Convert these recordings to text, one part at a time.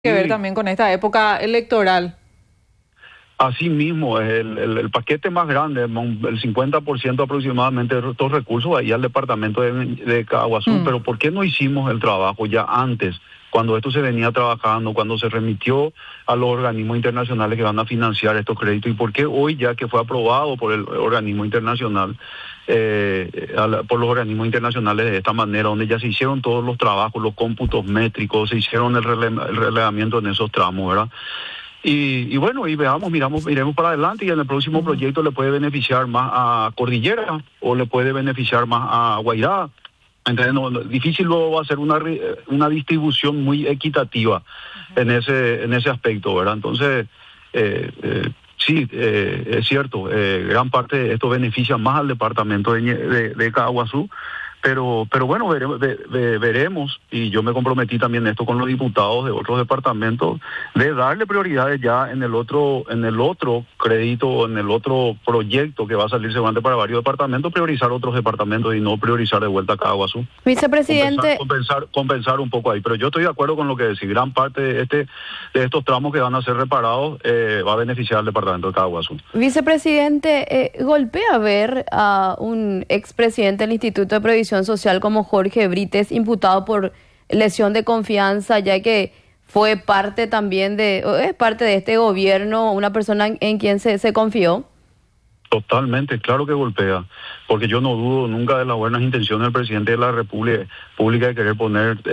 Que ver Sí, también con esta época electoral. así mismo, es el paquete más grande, el 50% aproximadamente de estos recursos ahí al departamento de Caguazú. Mm. Pero ¿por qué no hicimos el trabajo ya antes, cuando esto se venía trabajando, cuando se remitió a los organismos internacionales que van a financiar estos créditos? ¿Y por qué hoy, ya que fue aprobado por el organismo internacional, por los organismos internacionales de esta manera, donde ya se hicieron todos los trabajos, los cómputos métricos, se hicieron el relevamiento en esos tramos, ¿verdad? Y bueno, y miremos para adelante, y en el próximo proyecto le puede beneficiar más a Cordillera o le puede beneficiar más a Guairá. Entonces, difícil luego va a ser una distribución muy equitativa en ese aspecto, ¿verdad? Entonces, sí, es cierto, gran parte de esto beneficia más al departamento de Caguazú. Pero bueno, veremos, y yo me comprometí también en esto con los diputados de otros departamentos, de darle prioridades ya en el otro crédito, en el otro proyecto que va a salir seguramente para varios departamentos, priorizar otros departamentos y no priorizar de vuelta a Caguazú. Vicepresidente, Compensar un poco ahí. Pero yo estoy de acuerdo con lo que decís, gran parte de estos tramos que van a ser reparados va a beneficiar al departamento de Caguazú. vicepresidente, golpea ver a un expresidente del Instituto de Previsión Social como Jorge Brites imputado por lesión de confianza, ya que fue parte también es parte de este gobierno, una persona en quien se confió. Totalmente, claro que golpea, porque yo no dudo nunca de las buenas intenciones del presidente de la República de querer poner,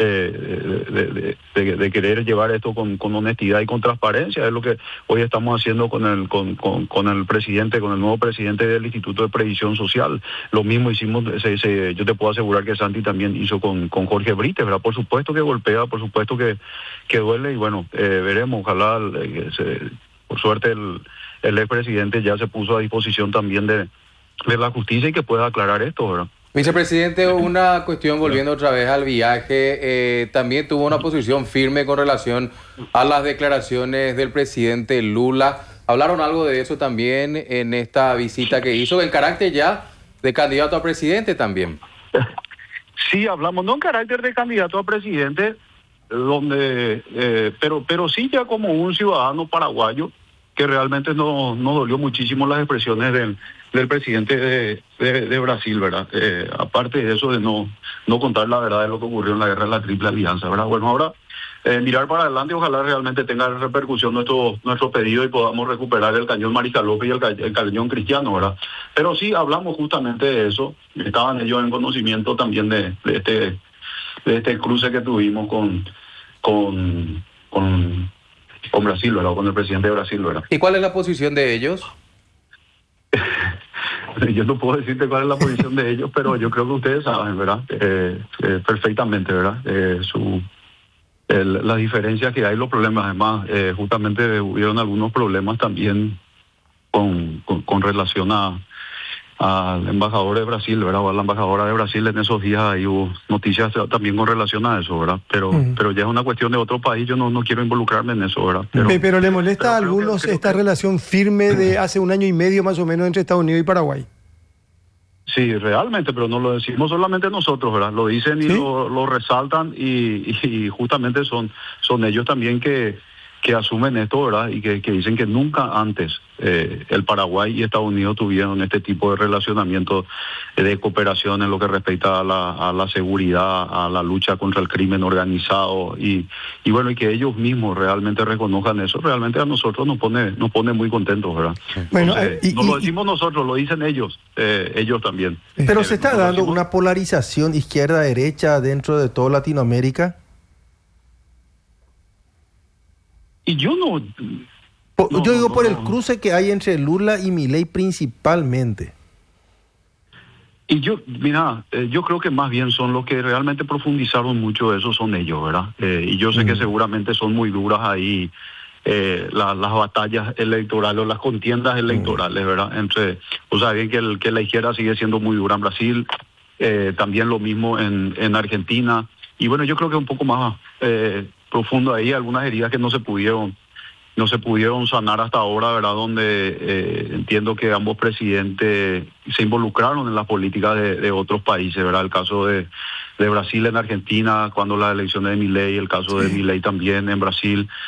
de querer llevar esto con honestidad y con transparencia. Es lo que hoy estamos haciendo con el presidente, con el nuevo presidente del Instituto de Previsión Social. Lo mismo hicimos, yo te puedo asegurar que Santi también hizo con Jorge Brites, ¿verdad? Por supuesto que golpea, por supuesto que duele, y bueno, veremos, ojalá, por suerte el expresidente ya se puso a disposición también de la justicia y que pueda aclarar esto, ¿verdad? Vicepresidente, una cuestión volviendo otra vez al viaje, también tuvo una posición firme con relación a las declaraciones del presidente Lula. ¿Hablaron algo de eso también en esta visita que hizo, en carácter ya de candidato a presidente también? Sí, hablamos, no en carácter de candidato a presidente, pero sí ya como un ciudadano paraguayo, que realmente nos dolió muchísimo las expresiones del presidente de Brasil, ¿verdad? Aparte de eso, de no contar la verdad de lo que ocurrió en la guerra de la Triple Alianza, ¿verdad? Bueno, ahora mirar para adelante, ojalá realmente tenga repercusión nuestro pedido y podamos recuperar el cañón Mariscal López y el cañón Cristiano, ¿verdad? Pero sí, hablamos justamente de eso, estaban ellos en conocimiento también de este cruce que tuvimos con Brasil, ¿verdad? Con el presidente de Brasil, ¿verdad? ¿Y cuál es la posición de ellos? Yo no puedo decirte cuál es la posición de ellos, pero yo creo que ustedes saben, ¿verdad? Perfectamente, ¿verdad? Las diferencias que hay, los problemas. Además, justamente hubieron algunos problemas también con relación al embajador de Brasil, ¿verdad? O a la embajadora de Brasil. En esos días ahí hubo noticias también con relación a eso, ¿verdad? Pero ya es una cuestión de otro país, yo no quiero involucrarme en eso, ¿verdad? Pero ¿le molesta a algunos esta relación firme de hace un año y medio más o menos entre Estados Unidos y Paraguay? Sí, realmente, pero no lo decimos solamente nosotros, ¿verdad? Lo dicen y ¿sí? lo resaltan, y justamente son ellos también que asumen esto, ¿verdad? Y que dicen que nunca antes el Paraguay y Estados Unidos tuvieron este tipo de relacionamiento de cooperación en lo que respecta a la seguridad, a la lucha contra el crimen organizado, y bueno, y que ellos mismos realmente reconozcan eso, realmente a nosotros nos pone muy contentos, ¿verdad? Bueno, Entonces, no lo decimos nosotros, lo dicen ellos también. Pero se está no lo dando decimos. una polarización izquierda-derecha dentro de toda Latinoamérica. Y yo no... Yo digo por el cruce que hay entre Lula y Milei principalmente. Y mira, yo creo que más bien son los que realmente profundizaron mucho eso, son ellos, ¿verdad? Y yo sé que seguramente son muy duras ahí las batallas electorales o las contiendas electorales, ¿verdad? O sea, bien que la izquierda sigue siendo muy dura en Brasil, también lo mismo en Argentina. Y bueno, yo creo que un poco más profundo ahí, algunas heridas que no se pudieron sanar hasta ahora, ¿verdad? Donde entiendo que ambos presidentes se involucraron en las políticas de otros países, ¿verdad? El caso de de Brasil en Argentina, cuando las elecciones de Milei, el caso de Milei también en Brasil.